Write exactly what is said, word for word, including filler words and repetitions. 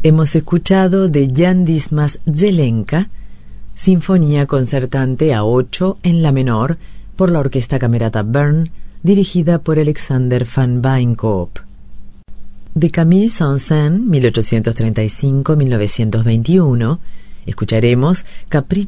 Hemos escuchado de Jan Dismas Zelenka, Sinfonía Concertante a ocho en la menor por la Orquesta Camerata Bern, dirigida por Alexander van Wijnkoop. De Camille Saint-Saëns, mil ochocientos treinta y cinco a mil novecientos veintiuno, escucharemos Capricho